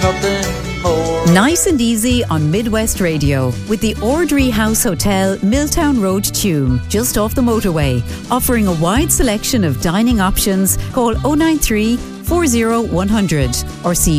of the whole. Nice and easy on Midwest Radio with the Ordry House Hotel, Milltown Road, Tuam, just off the motorway. Offering a wide selection of dining options. Call 093 40 100 or see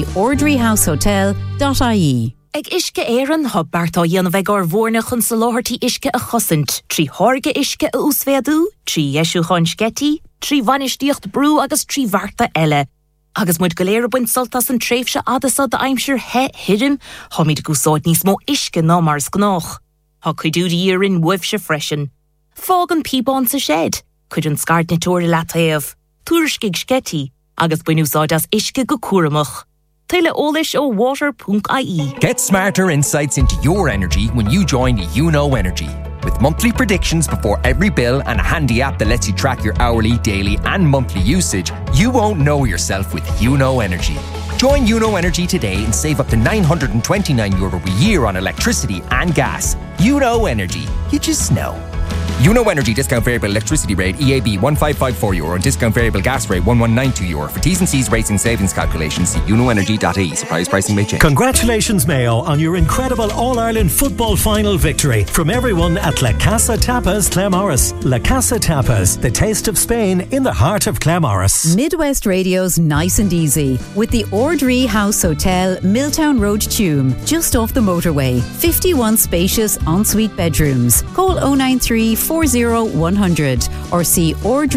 ordryhousehotel.ie. Ag isce éireann thug beartá dhéanamh ag bhórna chun sa láthirtí isce a chosint, trí thorga isce a úsféadú, trí eisiú chun scetí, trí bhainisteocht brú agus trí bharta eile. Agus muid go léir buint soltas an tréimhse adasa de aimsir hirim, ha míid gúsáid níos mó isce ná mars gnách. Ha cuidúdi írin wibse freisin. Fág an píbán sa shed, cuid an scart na tóir lataíomh, túriscig scetí, agus buinúsáid as isce go cuaramach. Taile ólis ó water.ie. Get smarter insights into your energy when you join YouKnow Energy. With monthly predictions before every bill and a handy app that lets you track your hourly, daily and monthly usage, you won't know yourself with YouKnow Energy. Join YouKnow Energy today and save up to €929 a year on electricity and gas. YouKnow Energy. You just know. YouKnow Energy discount variable electricity rate EAB €1554 and discount variable gas rate €1192. For T's and C's rates and savings calculations, see YouKnowEnergy.ie. Surprise pricing may change. Congratulations, Mayo, on your incredible All-Ireland football final victory. From everyone at La Casa Tapas, Claremorris. La Casa Tapas, the taste of Spain in the heart of Claremorris. Midwest Radio's Nice and Easy with the Ordry House Hotel, Milltown Road, Tuam, just off the motorway. 51 spacious ensuite bedrooms. Call 093 40 100 or see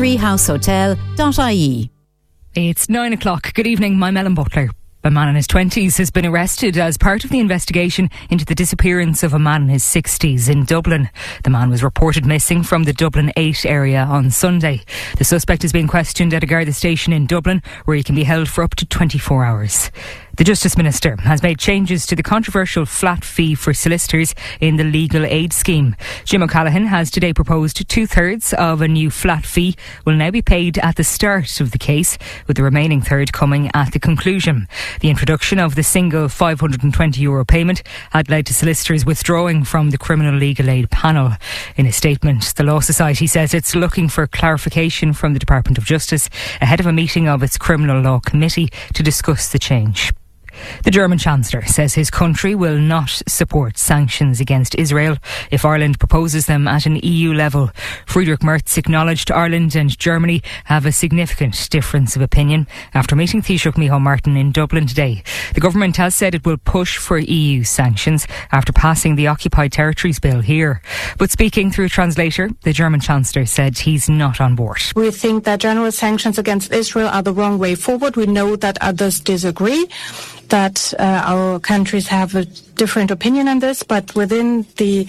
ordryhousehotel.ie. It's 9 o'clock. Good evening, I'm Ellen Butler. A man in his 20s has been arrested as part of the investigation into the disappearance of a man in his 60s in Dublin. The man was reported missing from the Dublin 8 area on Sunday. The suspect is being questioned at a Garda station in Dublin, where he can be held for up to 24 hours. The Justice Minister has made changes to the controversial flat fee for solicitors in the legal aid scheme. Jim O'Callaghan has today proposed 2/3 of a new flat fee will now be paid at the start of the case, with the remaining third coming at the conclusion. The introduction of the single €520 payment had led to solicitors withdrawing from the criminal legal aid panel. In a statement, the Law Society says it's looking for clarification from the Department of Justice ahead of a meeting of its Criminal Law Committee to discuss the change. The German Chancellor says his country will not support sanctions against Israel if Ireland proposes them at an EU level. Friedrich Merz acknowledged Ireland and Germany have a significant difference of opinion after meeting Taoiseach Micheál Martin in Dublin today. The government has said it will push for EU sanctions after passing the Occupied Territories Bill here. But speaking through a translator, the German Chancellor said he's not on board. We think that general sanctions against Israel are the wrong way forward. We know that others disagree, that our countries have a different opinion on this, but within the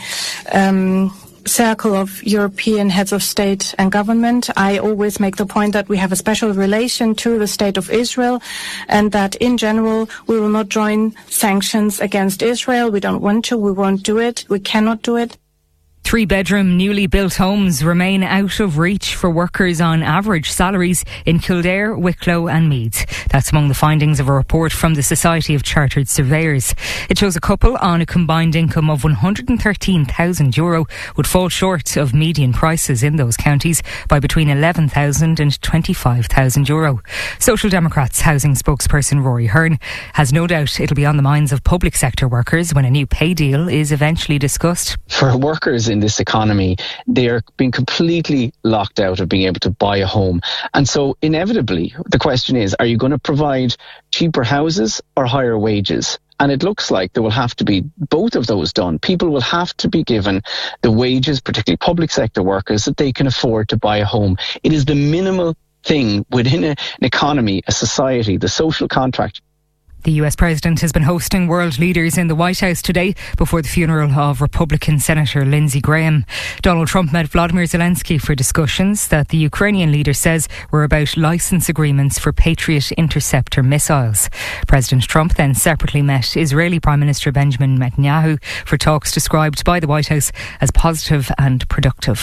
circle of European heads of state and government, I always make the point that we have a special relation to the state of Israel, and that in general we will not join sanctions against Israel. We don't want to, we won't do it, we cannot do it. 3-bedroom newly built homes remain out of reach for workers on average salaries in Kildare, Wicklow and Meath. That's among the findings of a report from the Society of Chartered Surveyors. It shows a couple on a combined income of €113,000 would fall short of median prices in those counties by between €11,000 and €25,000. Social Democrats housing spokesperson Rory Hearn has no doubt it'll be on the minds of public sector workers when a new pay deal is eventually discussed. For workers in this economy, they are being completely locked out of being able to buy a home. And so inevitably, the question is, are you going to provide cheaper houses or higher wages? And it looks like there will have to be both of those done. People will have to be given the wages, particularly public sector workers, that they can afford to buy a home. It is the minimal thing within an economy, a society, the social contract. The US President has been hosting world leaders in the White House today before the funeral of Republican Senator Lindsey Graham. Donald Trump met Vladimir Zelensky for discussions that the Ukrainian leader says were about license agreements for Patriot interceptor missiles. President Trump then separately met Israeli Prime Minister Benjamin Netanyahu for talks described by the White House as positive and productive.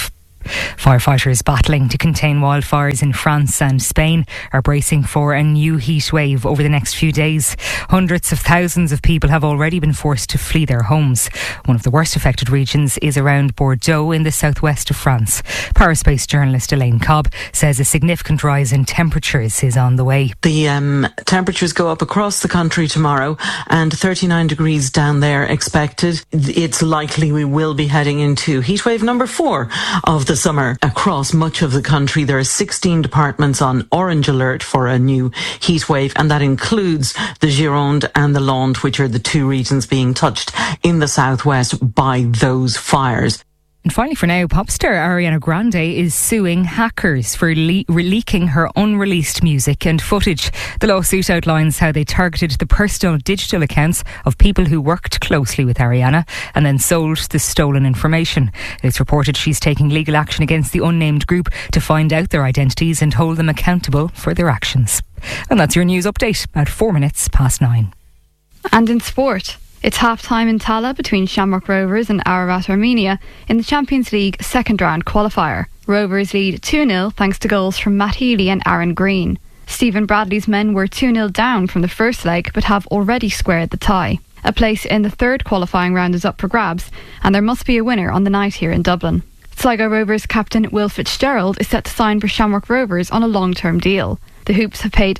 Firefighters battling to contain wildfires in France and Spain are bracing for a new heat wave over the next few days. Hundreds of thousands of people have already been forced to flee their homes. One of the worst affected regions is around Bordeaux in the southwest of France. Paris-based journalist Elaine Cobb says a significant rise in temperatures is on the way. The temperatures go up across the country tomorrow, and 39 degrees down there expected. It's likely we will be heading into heatwave number 4 of the summer across much of the country. There are 16 departments on orange alert for a new heatwave, and that includes the Gironde and the Landes, which are the 2 regions being touched in the southwest by those fires. And finally for now, pop star Ariana Grande is suing hackers for leaking her unreleased music and footage. The lawsuit outlines how they targeted the personal digital accounts of people who worked closely with Ariana and then sold the stolen information. It's reported she's taking legal action against the unnamed group to find out their identities and hold them accountable for their actions. And that's your news update at 9:04. And in sport, it's half-time in Tala between Shamrock Rovers and Ararat Armenia in the Champions League second round qualifier. Rovers lead 2-0 thanks to goals from Matt Healy and Aaron Green. Stephen Bradley's men were 2-0 down from the first leg but have already squared the tie. A place in the third qualifying round is up for grabs, and there must be a winner on the night here in Dublin. Sligo Rovers captain Will Fitzgerald is set to sign for Shamrock Rovers on a long-term deal. The Hoops have paid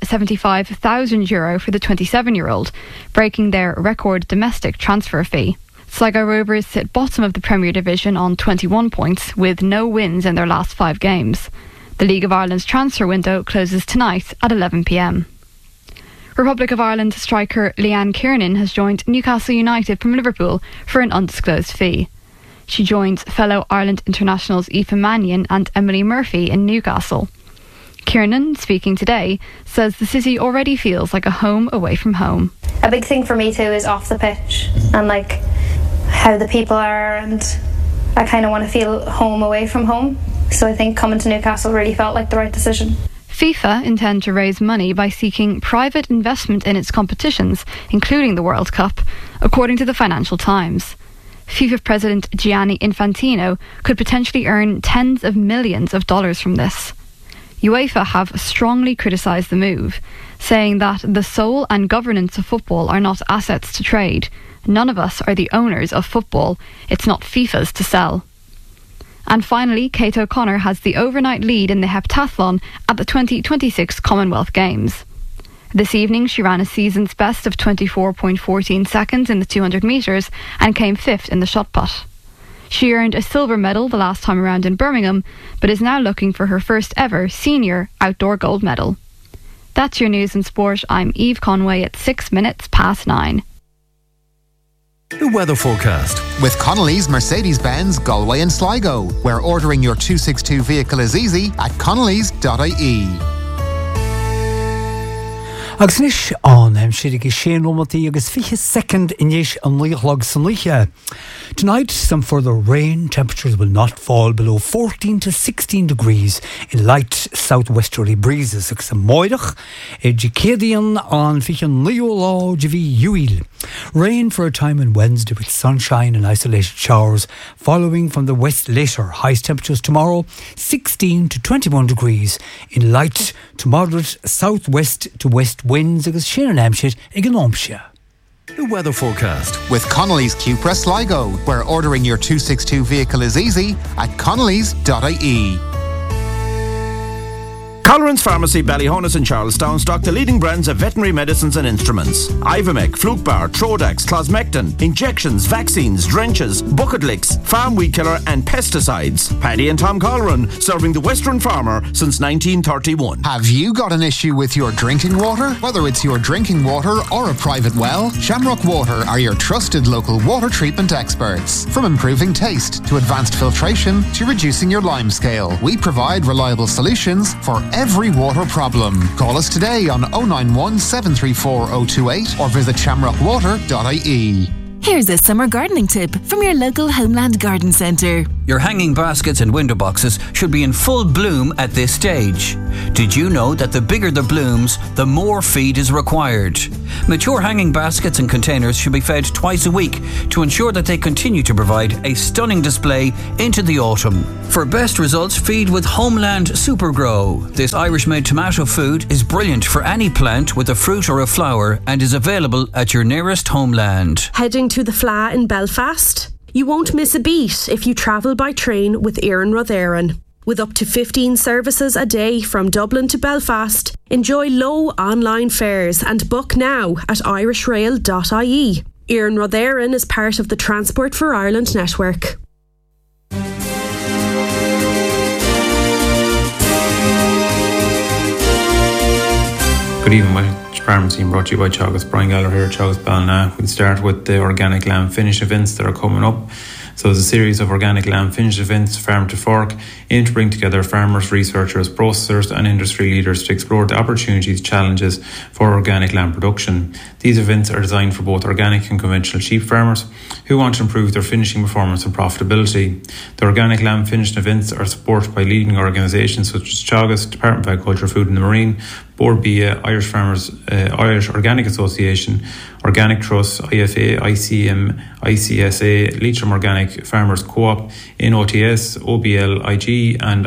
€75,000 for the 27-year-old, breaking their record domestic transfer fee. Sligo Rovers sit bottom of the Premier Division on 21 points, with no wins in their last 5 games. The League of Ireland's transfer window closes tonight at 11 p.m. Republic of Ireland striker Leanne Kiernan has joined Newcastle United from Liverpool for an undisclosed fee. She joins fellow Ireland internationals Aoife Mannion and Emily Murphy in Newcastle. Kiernan, speaking today, says the city already feels like a home away from home. A big thing for me too is off the pitch and like how the people are, and I kind of want to feel home away from home. So I think coming to Newcastle really felt like the right decision. FIFA intend to raise money by seeking private investment in its competitions, including the World Cup, according to the Financial Times. FIFA President Gianni Infantino could potentially earn tens of millions of dollars from this. UEFA have strongly criticised the move, saying that the soul and governance of football are not assets to trade. None of us are the owners of football. It's not FIFA's to sell. And finally, Kate O'Connor has the overnight lead in the heptathlon at the 2026 Commonwealth Games. This evening, she ran a season's best of 24.14 seconds in the 200 metres and came 5th in the shot put. She earned a silver medal the last time around in Birmingham, but is now looking for her first ever senior outdoor gold medal. That's your news and sport. I'm Eve Conway at 9:06. The weather forecast with Connolly's Mercedes-Benz Galway and Sligo, where ordering your 262 vehicle is easy at connellys.ie. Agus nis an sidig Shane Romanty agus fiche second inis an leichlog san liche. Tonight, some further rain. Temperatures will not fall below 14 to 16 degrees in light southwesterly breezes. Agus an moidach, Jacadian an fiche an leolá javi uil. Rain for a time on Wednesday with sunshine and isolated showers following from the west later. Highest temperatures tomorrow 16 to 21 degrees in light to moderate southwest to west winds agus sin an amshit ag an ómse. The weather forecast with Connolly's Cupra Sligo, where ordering your 262 vehicle is easy at connellys.ie. Colleran's Pharmacy, Ballyhonus and Charlestown stock the leading brands of veterinary medicines and instruments. Ivomec, Flukebar, Trodax, Closmectin, injections, vaccines, drenches, bucket licks, farm weed killer and pesticides. Paddy and Tom Colleran, serving the Western farmer since 1931. Have you got an issue with your drinking water? Whether it's your drinking water or a private well, Shamrock Water are your trusted local water treatment experts. From improving taste to advanced filtration to reducing your lime scale, we provide reliable solutions for every water problem. Call us today on 091 734 028 or visit shamrockwater.ie. Here's a summer gardening tip from your local Homeland Garden Centre. Your hanging baskets and window boxes should be in full bloom at this stage. Did you know that the bigger the blooms, the more feed is required? Mature hanging baskets and containers should be fed twice a week to ensure that they continue to provide a stunning display into the autumn. For best results, feed with Homeland Supergrow. This Irish-made tomato food is brilliant for any plant with a fruit or a flower and is available at your nearest Homeland. Heading to the Fleadh in Belfast? You won't miss a beat if you travel by train with Éireann Rud Éireann. With up to 15 services a day from Dublin to Belfast, enjoy low online fares and book now at irishrail.ie. Éireann Rud Éireann is part of the Transport for Ireland network. Good evening, Welsh Farm Team, brought to you by Teagasc. Brian Gallagher here at Teagasc Ballina. We'll start with the organic lamb finish events that are coming up. So there's a series of organic lamb finish events, farm to fork, aimed to bring together farmers, researchers, processors and industry leaders to explore the opportunities, challenges for organic lamb production. These events are designed for both organic and conventional sheep farmers who want to improve their finishing performance and profitability. The organic lamb finishing events are supported by leading organisations such as Teagasc, Department of Agriculture, Food and the Marine, Bord Bia, Irish Farmers, Irish Organic Association, Organic Trust, IFA, ICM, ICSA, Leitrim Organic Farmers Co-op, NOTS, OBL, IG and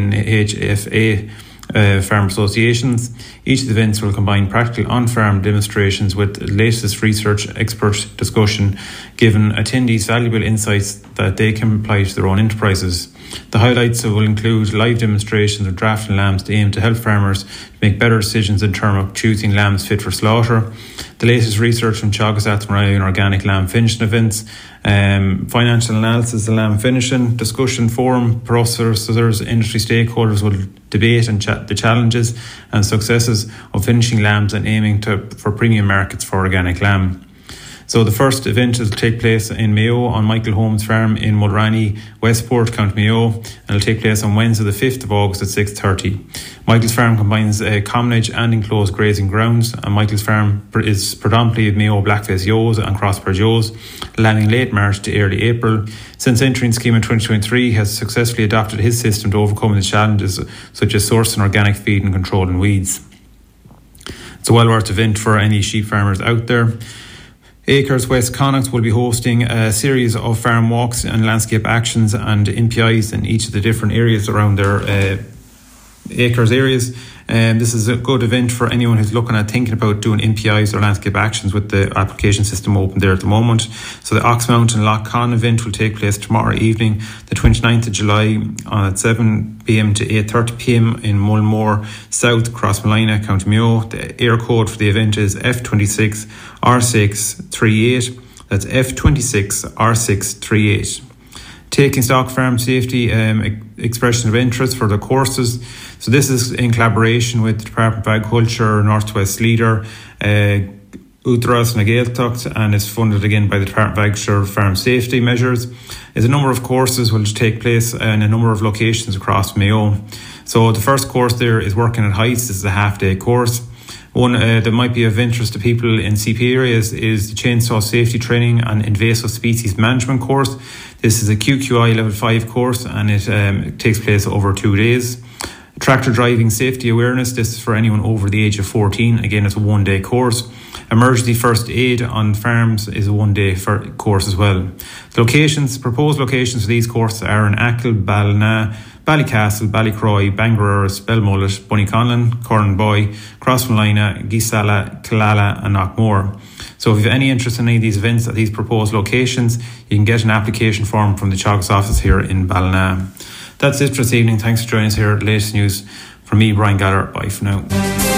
INHFA farm associations. Each of the events will combine practical on-farm demonstrations with the latest research expert discussion, giving attendees valuable insights that they can apply to their own enterprises. The highlights will include live demonstrations of drafting lambs to aim to help farmers make better decisions in terms of choosing lambs fit for slaughter. The latest research from Teagasc Athenry on organic lamb finishing events, financial analysis of lamb finishing, discussion forum, processors, industry stakeholders will debate and chat the challenges and successes of finishing lambs and aiming for premium markets for organic lamb. So the first event will take place in Mayo on Michael Holmes Farm in Mulranny, Westport, County Mayo, and it'll take place on Wednesday the 5th of August at 6:30. Michael's Farm combines commonage and enclosed grazing grounds, and Michael's Farm is predominantly Mayo blackface ewes and crossbred ewes, landing late March to early April. Since entering the scheme in 2023, has successfully adopted his system to overcome the challenges such as sourcing organic feed and controlling weeds. It's a well-worth event for any sheep farmers out there. Acres West Connacht will be hosting a series of farm walks and landscape actions and NPIs in each of the different areas around their Acres areas. This is a good event for anyone who's looking at thinking about doing NPIs or landscape actions with the application system open there at the moment. So the Oxmount and Lough Conn event will take place tomorrow evening, the 29th of July at 7 p.m. to 8:30 p.m. in Mulmore South, Crossmolina, County Mayo. The air code for the event is F26R638. That's F26R638. Taking stock farm safety expression of interest for the courses. So this is in collaboration with the Department of Agriculture, Northwest Leader, Údarás na Gaeltacht, and is funded again by the Department of Agriculture Farm Safety Measures. There's a number of courses which take place in a number of locations across Mayo. So the first course there is working at heights. This is a half-day course. One that might be of interest to people in CP areas is the Chainsaw Safety Training and Invasive Species Management course. This is a QQI Level 5 course, and it takes place over 2 days. Tractor Driving Safety Awareness, this is for anyone over the age of 14. Again, it's a 1-day course. Emergency First Aid on Farms is a 1-day course as well. The proposed locations for these courses are in Achill, Ballina, Ballycastle, Ballycroy, Bangor, Belmullet, Bunnyconlon, Cornboy, Crossmolina, Gisala, Killala and Knockmore. So if you have any interest in any of these events at these proposed locations, you can get an application form from the Teagasc office here in Ballina. That's it for this evening. Thanks for joining us here at the latest news. From me, Brian Gallagher. Bye for now.